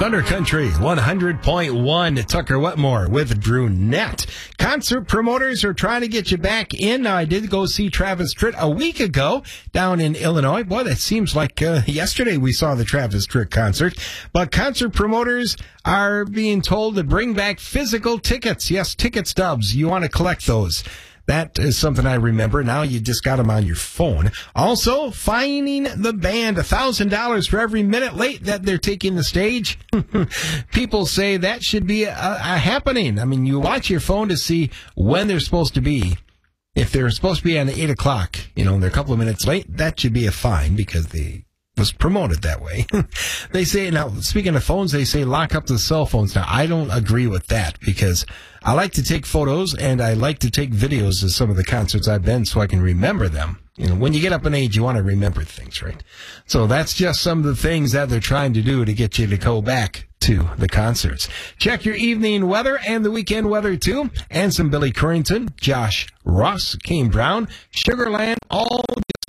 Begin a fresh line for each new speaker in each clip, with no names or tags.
Thunder Country 100.1. Tucker Wetmore with Drew Nett. Concert promoters are trying to get you back in. Now, I did go see Travis Tritt a week ago down in Illinois. Boy, that seems like yesterday we saw the Travis Tritt concert. But concert promoters are being told to bring back physical tickets. Yes, ticket stubs. You want to collect those. That is something I remember. Now you just got them on your phone. Also, fining the band $1,000 for every minute late that they're taking the stage. People say that should be a happening. I mean, you watch your phone to see when they're supposed to be. If they're supposed to be on 8 o'clock, they're a couple of minutes late, that should be a fine because they was promoted that way. They say, now, speaking of phones, they say lock up the cell phones. Now, I don't agree with that because I like to take photos and I like to take videos of some of the concerts I've been so I can remember them. When you get up in age, you want to remember things, right? So that's just some of the things that they're trying to do to get you to go back to the concerts. Check your evening weather and the weekend weather, too. And some Billy Currington, Josh Ross, Kane Brown, Sugarland, all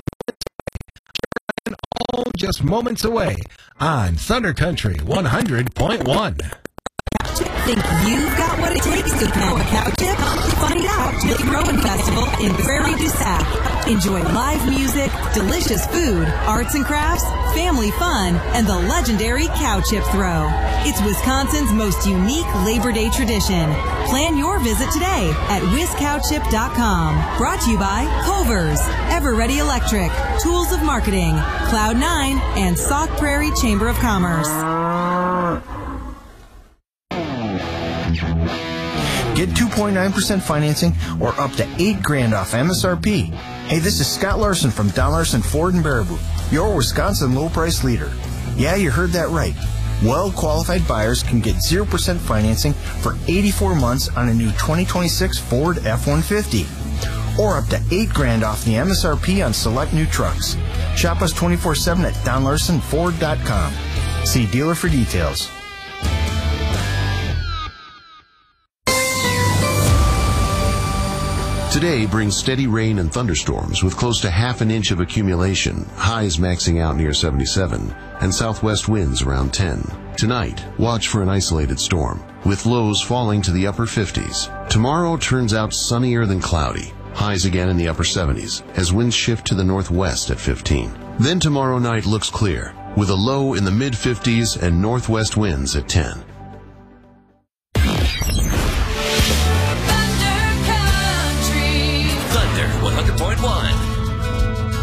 just moments away on Thunder Country 100.1.
Think you've got what it takes to become a cow chip? Find out at the Rowan Festival in Prairie du Sac. Enjoy live music, delicious food, arts and crafts, family fun, and the legendary cow chip throw. It's Wisconsin's most unique Labor Day tradition. Plan your visit today at WisCowChip.com. Brought to you by Culver's, Ever-Ready Electric, Tools of Marketing, Cloud9, and Sauk Prairie Chamber of Commerce.
Get 2.9% financing or up to $8,000 off MSRP. Hey, this is Scott Larson from Don Larson Ford in Baraboo, your Wisconsin low price leader. Yeah, you heard that right. Well-qualified buyers can get 0% financing for 84 months on a new 2026 Ford F-150. Or up to $8,000 off the MSRP on select new trucks. Shop us 24/7 at DonLarsonFord.com. See dealer for details.
Today brings steady rain and thunderstorms with close to half an inch of accumulation, highs maxing out near 77, and southwest winds around 10. Tonight, watch for an isolated storm, with lows falling to the upper 50s. Tomorrow turns out sunnier than cloudy, highs again in the upper 70s, as winds shift to the northwest at 15. Then tomorrow night looks clear, with a low in the mid-50s and northwest winds at 10.